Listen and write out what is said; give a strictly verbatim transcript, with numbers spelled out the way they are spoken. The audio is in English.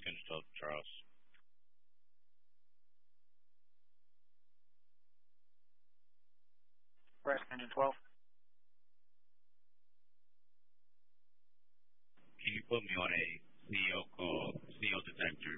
can start, Charles. Press engine twelve. Can you put me on a C O call, C O detector?